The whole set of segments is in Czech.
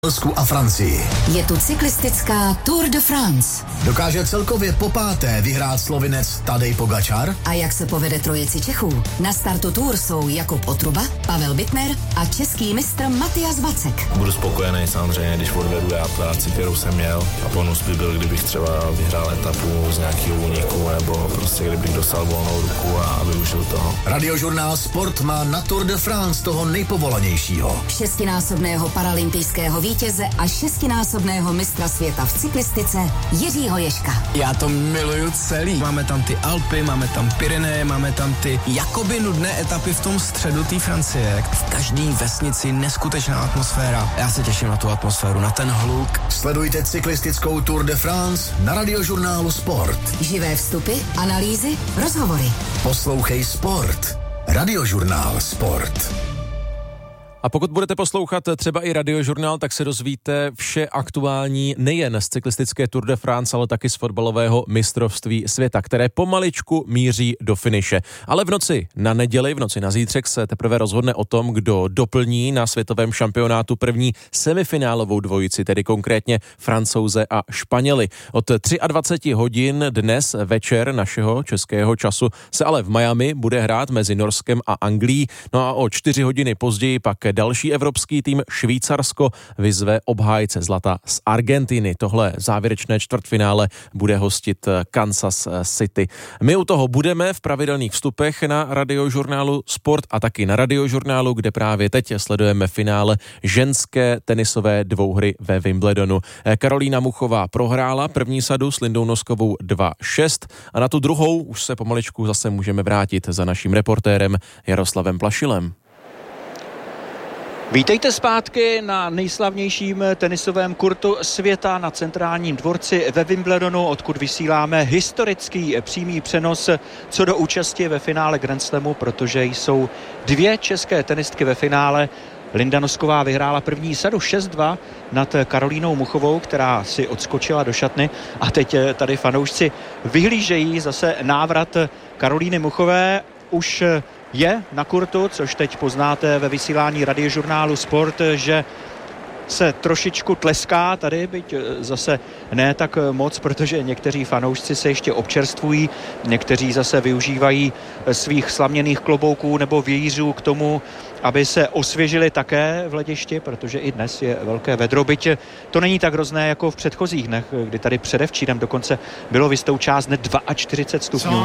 a Francii. Je tu cyklistická Tour de France. Dokáže celkově popáté vyhrát Slovinec Tadej Pogačar? A jak se povede trojici Čechů? Na startu Tour jsou Jakub Otruba, Pavel Bittner a český mistr Matias Vacek. Budu spokojený samozřejmě, když odvedu já práci, kterou jsem měl, a bonus by byl, kdybych třeba vyhrál etapu z nějakého úniku, nebo prostě kdybych dostal volnou ruku a využil toho. Radiožurnál Sport má na Tour de France toho nejpovolanějšího. 6násobného paralympijského vítěze a 6násobného mistra světa v cyklistice Jiřího Ježka. Já to miluju celý. Máme tam ty Alpy, máme tam Pyreneje, máme tam ty jakoby nudné etapy v tom středu té Francie. V každé vesnici neskutečná atmosféra. Já se těším na tu atmosféru, na ten hluk. Sledujte cyklistickou Tour de France na Radiožurnálu Sport. Živé vstupy, analýzy, rozhovory. Poslouchej Sport. Radiožurnál Sport. A pokud budete poslouchat třeba i Radiožurnál, tak se dozvíte vše aktuální nejen z cyklistické Tour de France, ale taky z fotbalového mistrovství světa, které pomaličku míří do finiše. Ale v noci na neděli, v noci na zítřek se teprve rozhodne o tom, kdo doplní na světovém šampionátu první semifinálovou dvojici, tedy konkrétně Francouze a Španěli. Od 23 hodin dnes večer našeho českého času se ale v Miami bude hrát mezi Norskem a Anglií, no a o 4 hodiny později pak další evropský tým Švýcarsko vyzve obhájce zlata z Argentiny. Tohle závěrečné čtvrtfinále bude hostit Kansas City. My u toho budeme v pravidelných vstupech na Radiožurnálu Sport a taky na Radiožurnálu, kde právě teď sledujeme finále ženské tenisové dvouhry ve Wimbledonu. Karolína Muchová prohrála první sadu s Lindou Noskovou 2-6 a na tu druhou už se pomaličku zase můžeme vrátit za naším reportérem Jaroslavem Plašilem. Vítejte zpátky na nejslavnějším tenisovém kurtu světa na centrálním dvorci ve Wimbledonu, odkud vysíláme historický přímý přenos co do účasti ve finále Grand Slamu, protože jsou dvě české tenistky ve finále. Linda Nosková vyhrála první sadu 6-2 nad Karolínou Muchovou, která si odskočila do šatny, a teď tady fanoušci vyhlížejí zase návrat Karolíny Muchové. Už je na kurtu, což teď poznáte ve vysílání Radiožurnálu Sport, že se trošičku tleská tady, byť zase ne tak moc, protože někteří fanoušci se ještě občerstvují, někteří zase využívají svých slaměných klobouků nebo vějířů k tomu, aby se osvěžili také v hledišti, protože i dnes je velké vedro, byť to není tak hrozné jako v předchozích dnech, kdy tady předevčírem dokonce bylo v jistou část dne 42 stupňů.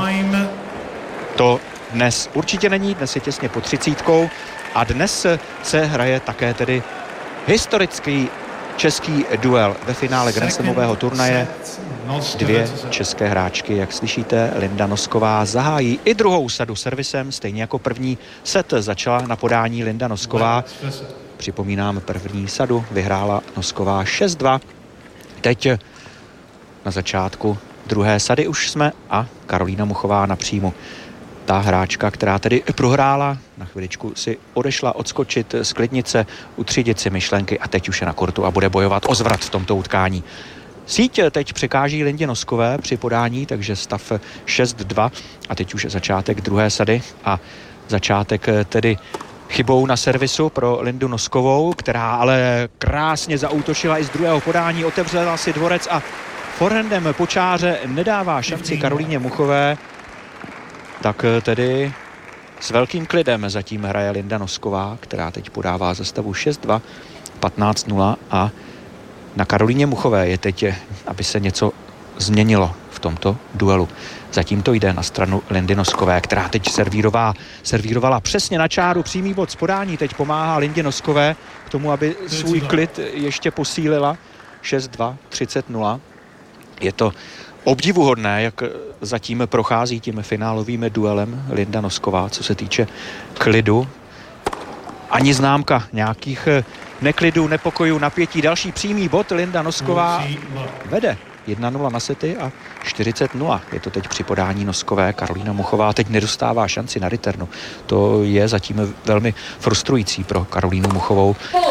To dnes určitě není, dnes je těsně pod 30 a dnes se hraje také tedy historický český duel ve finále grandslamového turnaje. Dvě české hráčky, jak slyšíte, Linda Nosková zahájí i druhou sadu servisem, stejně jako první set začala na podání Linda Nosková. Připomínám, první sadu vyhrála Nosková 6-2. Teď na začátku druhé sady už jsme a Karolína Muchová na příjmu. Ta hráčka, která tedy prohrála, na chviličku si odešla odskočit z klidnice, utřídit si myšlenky a teď už je na kurtu a bude bojovat o zvrat v tomto utkání. Síť teď překáží Lindě Noskové při podání, takže stav 6-2 a teď už je začátek druhé sady a začátek tedy chybou na servisu pro Lindu Noskovou, která ale krásně zaútočila i z druhého podání, otevřela si dvorec a forehandem po čáře nedává šanci Karolíně Muchové. Tak tedy s velkým klidem zatím hraje Linda Nosková, která teď podává za stavu 6-2, 15-0 a na Karolíně Muchové je teď, aby se něco změnilo v tomto duelu. Zatím to jde na stranu Lindy Noskové, která teď servírovala přesně na čáru, přímý bod z podání, teď pomáhá Lindě Noskové k tomu, aby svůj klid ještě posílila. 6-2, 30-0. Je to obdivuhodné, jak zatím prochází tím finálovým duelem Linda Nosková, co se týče klidu. Ani známka nějakých neklidů, nepokojů, napětí. Další přímý bod, Linda Nosková vede 1-0 na sety a 40-0. Je to teď při podání Noskové. Karolína Muchová teď nedostává šanci na returnu. To je zatím velmi frustrující pro Karolínu Muchovou,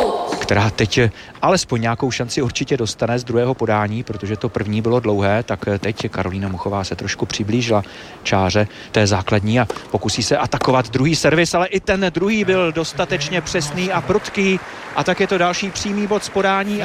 která teď alespoň nějakou šanci určitě dostane z druhého podání, protože to první bylo dlouhé, tak teď Karolína Muchová se trošku přiblížila čáře té základní a pokusí se atakovat druhý servis, ale i ten druhý byl dostatečně přesný a prudký a tak je to další přímý bod z podání.